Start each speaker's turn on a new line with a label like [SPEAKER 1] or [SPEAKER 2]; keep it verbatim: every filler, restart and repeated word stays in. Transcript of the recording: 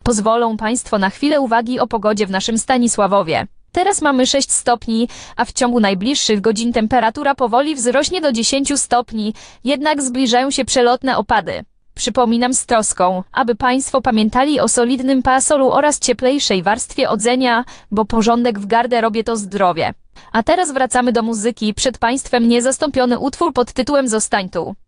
[SPEAKER 1] Pozwolą Państwo na chwilę uwagi o pogodzie w naszym Stanisławowie. Teraz mamy sześć stopni, a w ciągu najbliższych godzin temperatura powoli wzrośnie do dziesięciu stopni, jednak zbliżają się przelotne opady. Przypominam z troską, aby Państwo pamiętali o solidnym parasolu oraz cieplejszej warstwie odzenia, bo porządek w garderobie to zdrowie. A teraz wracamy do muzyki. Przed Państwem niezastąpiony utwór pod tytułem Zostań tu.